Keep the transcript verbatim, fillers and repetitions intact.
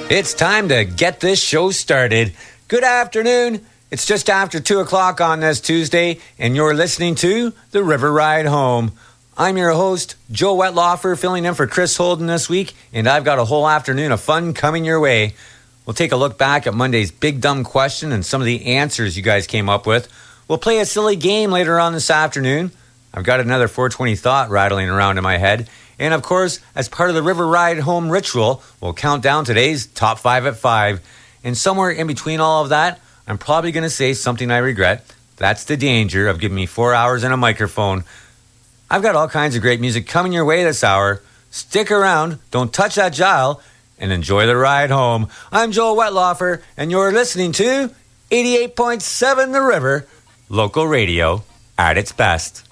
It's time to get this show started. Good afternoon. It's just after two o'clock on this Tuesday, and you're listening to The River Ride Home. I'm your host, Joe Wetlaufer, filling in for Chris Holden this week, and I've got a whole afternoon of fun coming your way. We'll take a look back at Monday's Big Dumb Question and some of the answers you guys came up with. We'll play a silly game later on this afternoon. I've got another four twenty thought rattling around in my head. And of course, as part of the River Ride Home ritual, we'll count down today's top five at five. And somewhere in between all of that, I'm probably going to say something I regret. That's the danger of giving me four hours and a microphone. I've got all kinds of great music coming your way this hour. Stick around, don't touch that dial, and enjoy the ride home. I'm Joel Wetlaufer, and you're listening to eighty-eight point seven The River, local radio at its best.